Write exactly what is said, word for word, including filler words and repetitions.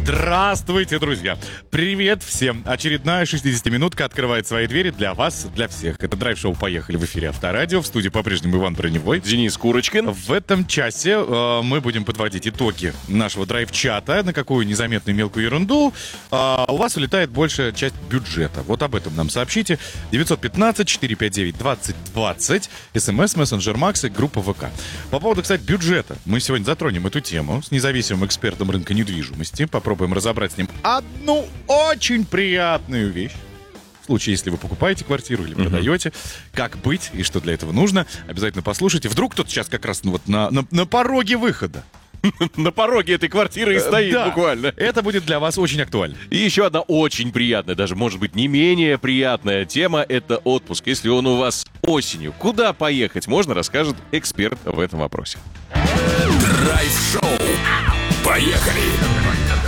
Здравствуйте, друзья! Привет всем! Очередная шестидесятиминутка открывает свои двери для вас, для всех. Это драйв-шоу «Поехали» в эфире Авторадио. В студии по-прежнему Иван Броневой. Денис Курочкин. В этом часе э, мы будем подводить итоги нашего драйв-чата. На какую незаметную мелкую ерунду э, у вас улетает большая часть бюджета. Вот об этом нам сообщите. девятьсот пятнадцать четыреста пятьдесят девять двадцать двадцать. СМС, мессенджер Макс и группа ВК. По поводу, кстати, бюджета. Мы сегодня затронем эту тему с независимым экспертом рынка недвижимости. Попробуем разобрать с ним одну очень приятную вещь. В случае, если вы покупаете квартиру или продаете, uh-huh. как быть и что для этого нужно, обязательно послушайте. Вдруг кто-то сейчас как раз ну, вот на, на, на пороге выхода. На пороге этой квартиры и стоит да, буквально. Это будет для вас очень актуально. И еще одна очень приятная, даже может быть не менее приятная тема — это отпуск. Если он у вас осенью, куда поехать, можно, расскажет эксперт в этом вопросе. Драйв-шоу. Поехали!